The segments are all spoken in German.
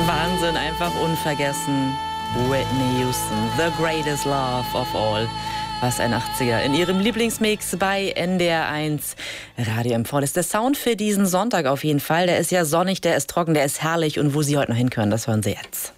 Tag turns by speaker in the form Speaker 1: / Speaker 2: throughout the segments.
Speaker 1: Wahnsinn, einfach unvergessen. Whitney Houston, The Greatest Love of All. Was ein 80er in ihrem Lieblingsmix bei NDR1 Radio MV. Das ist der Sound für diesen Sonntag auf jeden Fall. Der ist ja sonnig, der ist trocken, der ist herrlich. Und wo Sie heute noch hinkönnen, das hören Sie jetzt.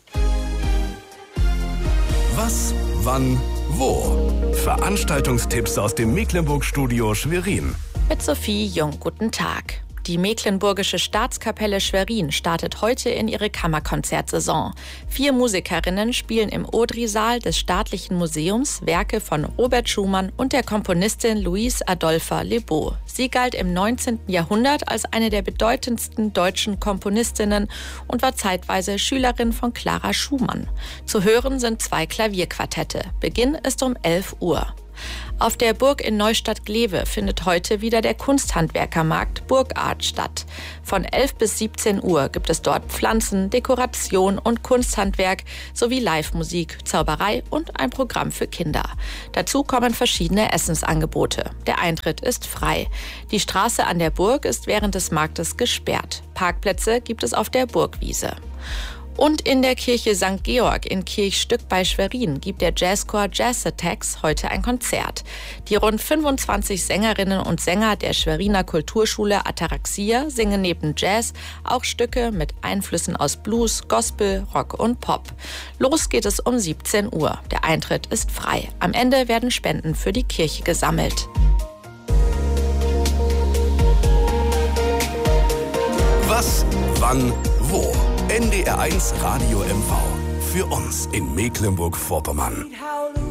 Speaker 2: Was, wann, wo? Veranstaltungstipps aus dem Mecklenburg-Studio Schwerin.
Speaker 3: Mit Sophie Jung, guten Tag. Die Mecklenburgische Staatskapelle Schwerin startet heute in ihre Kammerkonzertsaison. 4 Musikerinnen spielen im Audrey-Saal des Staatlichen Museums Werke von Robert Schumann und der Komponistin Louise Adolpha Lebeau. Sie galt im 19. Jahrhundert als eine der bedeutendsten deutschen Komponistinnen und war zeitweise Schülerin von Clara Schumann. Zu hören sind 2 Klavierquartette. Beginn ist um 11 Uhr. Auf der Burg in Neustadt-Glewe findet heute wieder der Kunsthandwerkermarkt Burgart statt. Von 11 bis 17 Uhr gibt es dort Pflanzen, Dekoration und Kunsthandwerk sowie Live-Musik, Zauberei und ein Programm für Kinder. Dazu kommen verschiedene Essensangebote. Der Eintritt ist frei. Die Straße an der Burg ist während des Marktes gesperrt. Parkplätze gibt es auf der Burgwiese. Und in der Kirche St. Georg in Kirchstück bei Schwerin gibt der Jazzchor Jazz Attacks heute ein Konzert. Die rund 25 Sängerinnen und Sänger der Schweriner Kulturschule Ataraxia singen neben Jazz auch Stücke mit Einflüssen aus Blues, Gospel, Rock und Pop. Los geht es um 17 Uhr. Der Eintritt ist frei. Am Ende werden Spenden für die Kirche gesammelt.
Speaker 2: Was, wann, wo? NDR1 Radio MV. Für uns in Mecklenburg-Vorpommern.